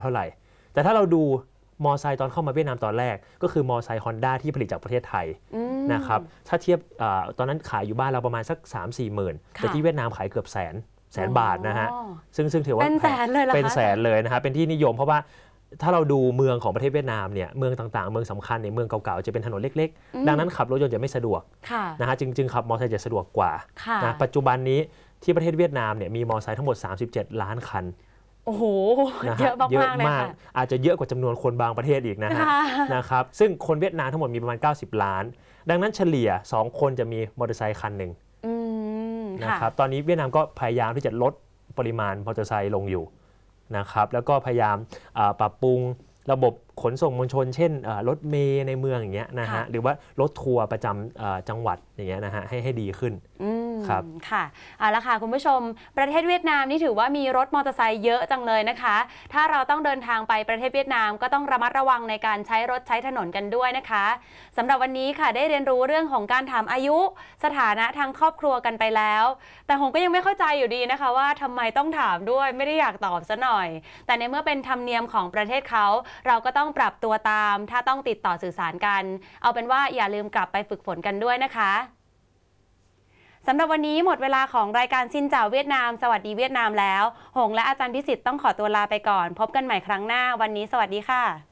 เท่าไหร่แต่ถ้าเราดูมอไซค์ตอนเข้ามาเวียดนามตอนแรกก็คือมอไซค์ Honda ที่ผลิตจากประเทศไทยนะครับถ้าเทียบตอนนั้นขายอยู่บ้านเราประมาณสัก 3-4 หมื่นแต่ที่เวียดนามขายเกือบแสนบาทนะฮะซึ่งถือว่าเป็นแสนเลยเหรอคะเป็นแสนเลยนะฮะเป็นที่นิยมเพราะว่าถ้าเราดูเมืองของประเทศเวียดนามเนี่ยเมืองต่างๆเมืองสำคัญเนี่ยเมืองเก่าๆจะเป็นถนนเล็กๆดังนั้นขับรถยนต์จะไม่สะดวกนะฮะจึงขับมอเตอร์ไซค์จะสะดวกกว่านะปัจจุบันนี้ที่ประเทศเวียดนามเนี่ยมีมอเตอร์ไซค์ทั้งหมด37 ล้านคันโอ้โหเยอะมากเลยค่ะอาจจะเยอะกว่าจำนวนคนบางประเทศอีกนะฮะนะครับซึ่งคนเวียดนามทั้งหมดมีประมาณ90 ล้านดังนั้นเฉลี่ย2คนจะมีมอเตอร์ไซค์คันหนึ่งนะครับตอนนี้เวียดนามก็พยายามที่จะลดปริมาณมอเตอร์ไซค์ลงอยู่นะครับแล้วก็พยายามปรับปรุงระบบขนส่งมวลชนเช่นรถเมล์ในเมืองอย่างเงี้ยนะฮะหรือว่ารถทัวร์ประจำจังหวัดอย่างเงี้ยนะฮะให้ดีขึ้นครับค่ะเอาละค่ะคุณผู้ชมประเทศเวียดนามนี่ถือว่ามีรถมอเตอร์ไซค์เยอะจังเลยนะคะถ้าเราต้องเดินทางไปประเทศเวียดนามก็ต้องระมัดระวังในการใช้รถใช้ถนนกันด้วยนะคะสำหรับวันนี้ค่ะได้เรียนรู้เรื่องของการถามอายุสถานะทางครอบครัวกันไปแล้วแต่ผมก็ยังไม่เข้าใจอยู่ดีนะคะว่าทำไมต้องถามด้วยไม่ได้อยากตอบซะหน่อยแต่ในเมื่อเป็นธรรมเนียมของประเทศเขาเราก็ต้องปรับตัวตามถ้าต้องติดต่อสื่อสารกันเอาเป็นว่าอย่าลืมกลับไปฝึกฝนกันด้วยนะคะสำหรับวันนี้หมดเวลาของรายการซินเจ้าเวียดนามสวัสดีเวียดนามแล้วหงและอาจารย์พิสิทธิ์ต้องขอตัวลาไปก่อนพบกันใหม่ครั้งหน้าวันนี้สวัสดีค่ะ